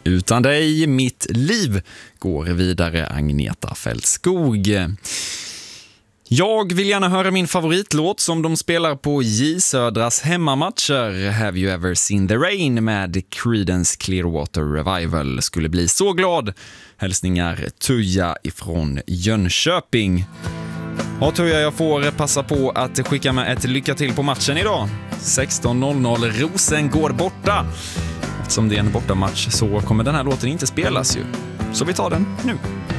Utan dig, mitt liv går vidare, Agneta Fältskog. Jag vill gärna höra min favoritlåt som de spelar på J Södras hemmamatcher, Have You Ever Seen the Rain med Creedence Clearwater Revival. Skulle bli så glad. Hälsningar Tuja ifrån Jönköping. Ja, Tuja, jag får passa på att skicka med ett lycka till på matchen idag. 16:00, Rosengård borta. Eftersom det är en bortamatch så kommer den här låten inte spelas ju. Så vi tar den nu.